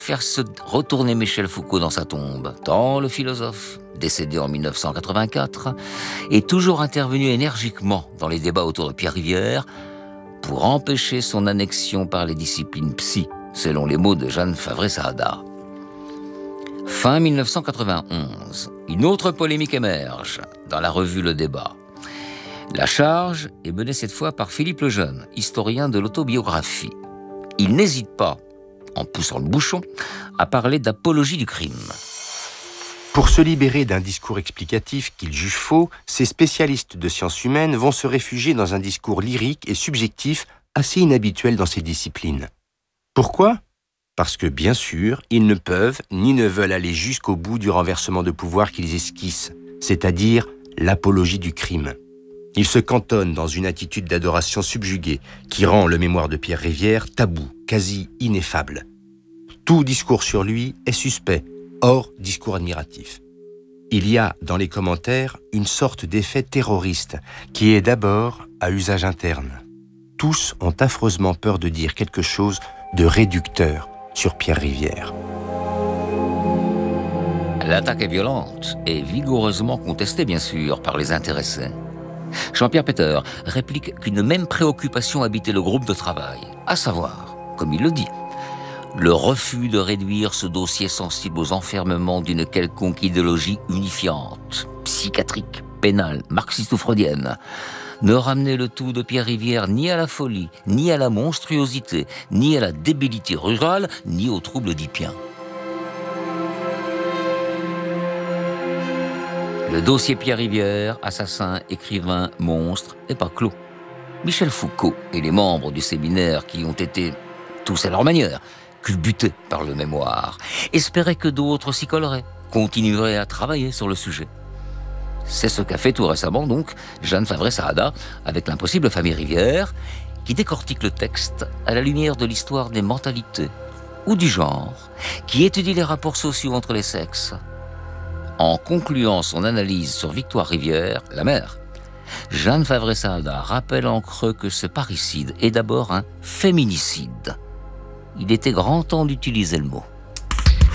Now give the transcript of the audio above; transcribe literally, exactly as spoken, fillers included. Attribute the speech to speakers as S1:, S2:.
S1: faire se retourner Michel Foucault dans sa tombe, tant le philosophe, décédé en mille neuf cent quatre-vingt-quatre, est toujours intervenu énergiquement dans les débats autour de Pierre Rivière pour empêcher son annexion par les disciplines psy, selon les mots de Jeanne Favret-Saada. Fin mille neuf cent quatre-vingt-onze, une autre polémique émerge dans la revue Le Débat. La charge est menée cette fois par Philippe Lejeune, historien de l'autobiographie. Il n'hésite pas, en poussant le bouchon, à parler d'apologie du crime.
S2: Pour se libérer d'un discours explicatif qu'il juge faux, ces spécialistes de sciences humaines vont se réfugier dans un discours lyrique et subjectif assez inhabituel dans ces disciplines. Pourquoi ? Parce que, bien sûr, ils ne peuvent ni ne veulent aller jusqu'au bout du renversement de pouvoir qu'ils esquissent, c'est-à-dire l'apologie du crime. Ils se cantonnent dans une attitude d'adoration subjuguée qui rend le mémoire de Pierre Rivière tabou, quasi ineffable. Tout discours sur lui est suspect, hors discours admiratif. Il y a dans les commentaires une sorte d'effet terroriste qui est d'abord à usage interne. Tous ont affreusement peur de dire quelque chose de réducteur sur Pierre Rivière.
S1: L'attaque est violente et vigoureusement contestée, bien sûr, par les intéressés. Jean-Pierre Peter réplique qu'une même préoccupation habitait le groupe de travail, à savoir, comme il le dit, le refus de réduire ce dossier sensible aux enfermements d'une quelconque idéologie unifiante, psychiatrique, pénale, marxiste ou freudienne, ne ramener le tout de Pierre Rivière ni à la folie, ni à la monstruosité, ni à la débilité rurale, ni aux troubles oedipiens. Le dossier Pierre Rivière, assassin, écrivain, monstre, n'est pas clos. Michel Foucault et les membres du séminaire qui ont été, tous à leur manière, culbutés par le mémoire, espéraient que d'autres s'y colleraient, continueraient à travailler sur le sujet. C'est ce qu'a fait tout récemment, donc, Jeanne Favret-Saada avec l'impossible famille Rivière, qui décortique le texte à la lumière de l'histoire des mentalités ou du genre, qui étudie les rapports sociaux entre les sexes. En concluant son analyse sur Victoire Rivière, la mère, Jeanne Favret-Saada rappelle en creux que ce parricide est d'abord un féminicide. Il était grand temps d'utiliser le mot.